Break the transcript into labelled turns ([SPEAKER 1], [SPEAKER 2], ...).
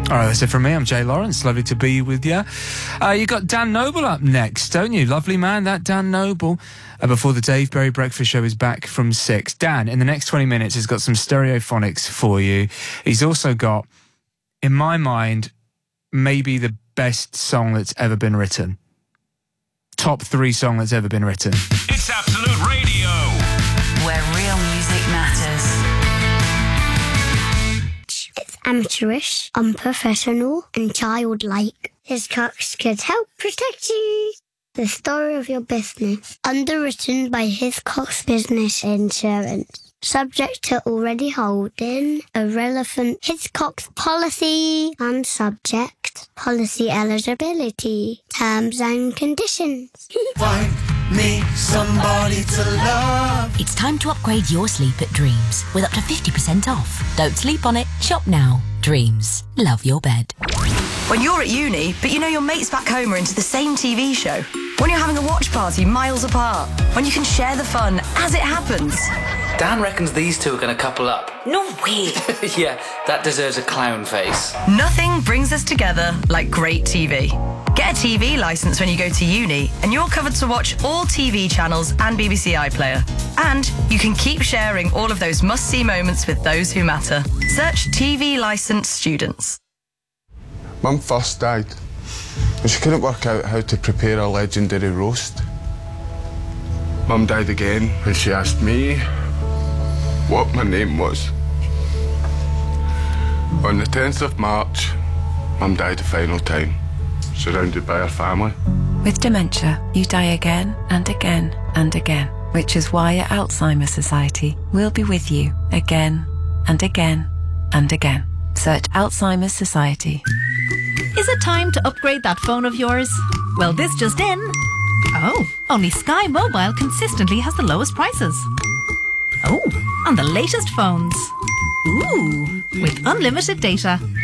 [SPEAKER 1] All right, that's it from me. I'm Jay Lawrence. Lovely to be with you. You got Dan Noble up next, don't you? Lovely man, that Dan Noble. Before the Dave Berry Breakfast Show is back from 6. Dan, in the next 20 minutes, has got some stereophonics for you. He's also got, in my mind, maybe the best song that's ever been written. Top 3 song that's ever been written.
[SPEAKER 2] It's Absolute Radio,
[SPEAKER 3] where real music matters.
[SPEAKER 4] It's amateurish, unprofessional, and childlike. Hiscox could help protect you. The story of your business. Underwritten by Hiscox Business Insurance. Subject to already holding a relevant Hiscox policy and subject policy eligibility, terms and conditions.
[SPEAKER 5] Find me somebody to love.
[SPEAKER 6] It's time to upgrade your sleep at Dreams with up to 50% off. Don't sleep on it. Shop now. Dreams. Love your bed.
[SPEAKER 7] When you're at uni, but you know your mates back home are into the same TV show. When you're having a watch party miles apart. When you can share the fun as it happens.
[SPEAKER 8] Dan reckons these two are going to couple up.
[SPEAKER 6] No way.
[SPEAKER 8] Yeah, that deserves a clown face.
[SPEAKER 7] Nothing brings us together like great TV. Get a TV licence when you go to uni, and you're covered to watch all TV channels and BBC iPlayer. And you can keep sharing all of those must-see moments with those who matter. Search TV licensed students.
[SPEAKER 9] Mum first died, and she couldn't work out how to prepare a legendary roast. Mum died again when she asked me what my name was. On the 10th of March, Mum died the final time, surrounded by her family.
[SPEAKER 10] With dementia, you die again and again and again, which is why at Alzheimer's Society, we'll be with you again and again and again. Search Alzheimer's Society.
[SPEAKER 11] Is it time to upgrade that phone of yours? Well, this just in. Oh, only Sky Mobile consistently has the lowest prices. Oh, on the latest phones. Ooh, with unlimited data.